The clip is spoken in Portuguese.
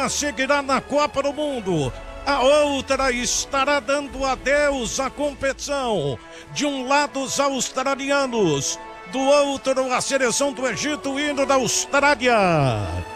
uma seguirá na Copa do Mundo. A outra estará dando adeus à competição. De um lado os australianos, do outro a seleção do Egito indo da Austrália.